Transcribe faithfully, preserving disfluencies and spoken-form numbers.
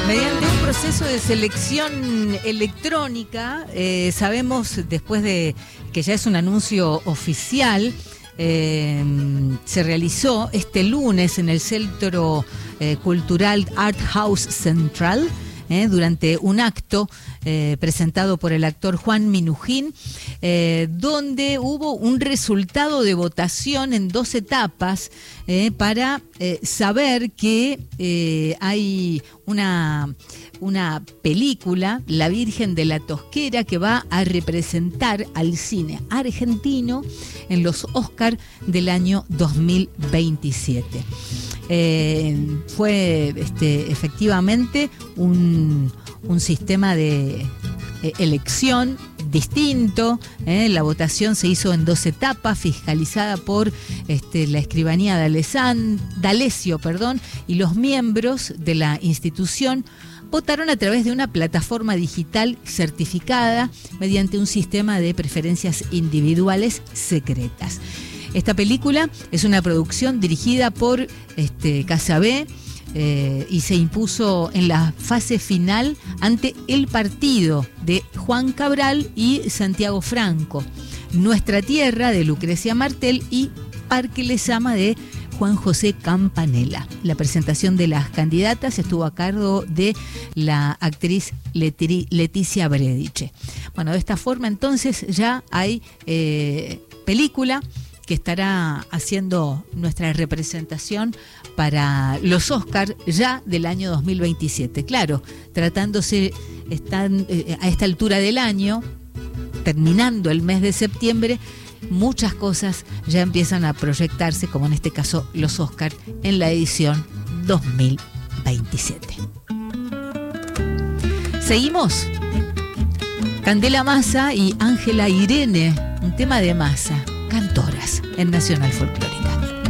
Mediante un proceso de selección electrónica, eh, sabemos después de que ya es un anuncio oficial, eh, se realizó este lunes en el Centro eh, Cultural Art House Central, eh, durante un acto eh, presentado por el actor Juan Minujín, eh, donde hubo un resultado de votación en dos etapas eh, para eh, saber que eh, hay una, una película, La Virgen de la Tosquera, que va a representar al cine argentino en los Oscar del año dos mil veintisiete. Eh, fue este, efectivamente un, un sistema de eh, elección distinto, eh, la votación se hizo en dos etapas, fiscalizada por este, la escribanía de Alessan, D'Alessio, perdón, y los miembros de la institución votaron a través de una plataforma digital certificada mediante un sistema de preferencias individuales secretas. Esta película es una producción dirigida por este, Casa B eh, y se impuso en la fase final ante El Partido de Juan Cabral y Santiago Franco, Nuestra Tierra de Lucrecia Martel y Parque Lezama de Juan José Campanella. La presentación de las candidatas estuvo a cargo de la actriz Letri, Leticia Brediche. Bueno, de esta forma entonces ya hay eh, película que estará haciendo nuestra representación para los Oscar ya del año dos mil veintisiete. Claro, tratándose están, eh, a esta altura del año, terminando el mes de septiembre, muchas cosas ya empiezan a proyectarse, como en este caso los Oscar en la edición dos mil veintisiete. Seguimos. Candela Massa y Ángela Irene, un tema de Massa, Cantoras, en Nacional Folclórica.